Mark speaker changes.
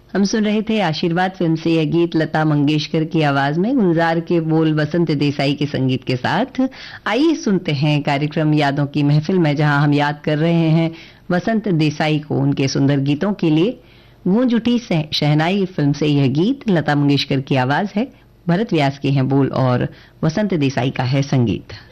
Speaker 1: हम सुन रहे थे आशीर्वाद फिल्म से यह गीत लता मंगेशकर की आवाज में, गुलजार के बोल वसंत देसाई के संगीत के साथ। आइए सुनते हैं कार्यक्रम यादों की महफिल में, जहां हम याद कर रहे हैं वसंत देसाई को उनके सुंदर गीतों के लिए। गूंज उठी शहनाई फिल्म से यह गीत, लता मंगेशकर की आवाज है, भरत व्यास के हैं बोल और वसंत देसाई का है संगीत।